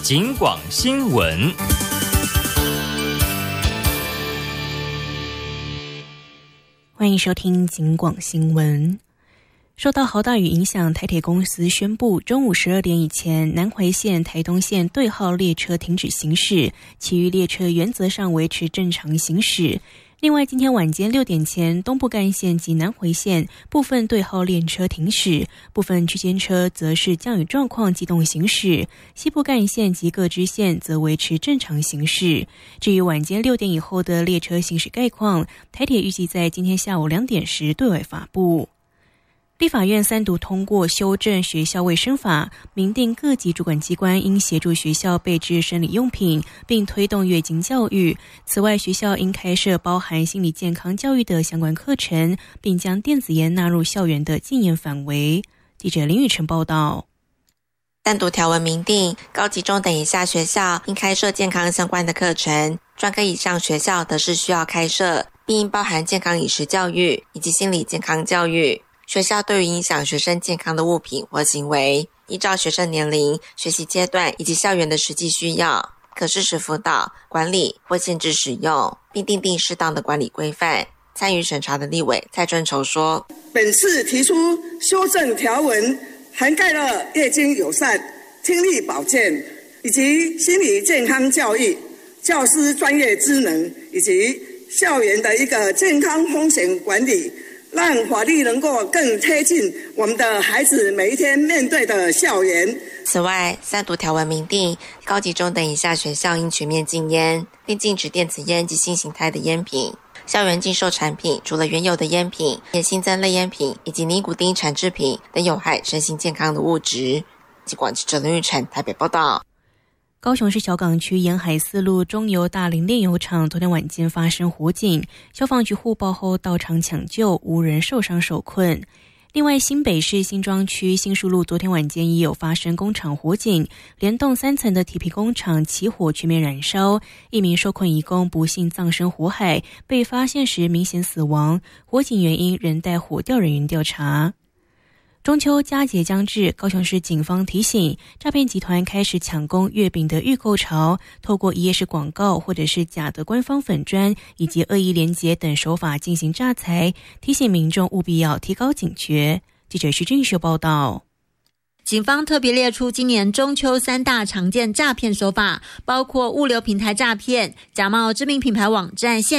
警广新闻。 欢迎收听警广新闻。受到豪大雨影响，台铁公司宣布中午12点以前，南回线、台东线对号列车停止行驶，其余列车原则上维持正常行驶。另外，今天晚间6点前，东部干线及南回线部分对号列车停驶，部分区间车则是降雨状况机动行驶，西部干线及各支线则维持正常行驶。至于晚间6点以后的列车行驶概况，台铁预计在今天下午2点时对外发布。立法院3读通过修正学校卫生法，明定各级主管机关应协助学校备置生理用品，并推动月经教育。此外，学校应开设包含心理健康教育的相关课程，并将电子烟纳入校园的禁烟范围。记者林宇晨报道。 3读条文明定，高级中等以下学校应开设健康相关的课程，专科以上学校则是需要开设，并应包含健康饮食教育以及心理健康教育。学校对于影响学生健康的物品或行为，依照学生年龄、学习阶段以及校园的实际需要，可适时辅导、管理或限制使用，并订定适当的管理规范。参与审查的立委蔡春愁说， 本次提出修正条文，涵盖了夜经友善、听力保健以及心理健康教育、教师专业知能以及校园的一个健康风险管理，让法律能够更贴近我们的孩子每一天面对的校园。 此外，3读条文明定，高级中等以下学校应全面禁烟，并禁止电子烟及新形态的烟品。校园禁售产品除了原有的烟品，也新增类烟品以及尼古丁产制品等有害身心健康的物质。警广记者林玉宸台北报道。 高雄市小港区沿海4路中油大林炼油厂昨天晚间发生火警，消防局获报后到场抢救，无人受伤受困。另外，新北市新庄区新树路昨天晚间也有发生工厂火警，连栋3层的铁皮工厂起火全面燃烧，一名受困移工不幸葬身火海，被发现时明显死亡，火警原因仍待火调人员调查。中秋佳节将至，高雄市警方提醒，诈骗集团开始抢攻月饼的预购潮，透过一页式广告或者是假的官方粉专以及恶意连结等手法进行诈财，提醒民众务必要提高警觉。记者徐俊秀报道。 警方特别列出今年中秋3大常见诈骗手法，包括物流平台诈骗、假冒知名品牌网站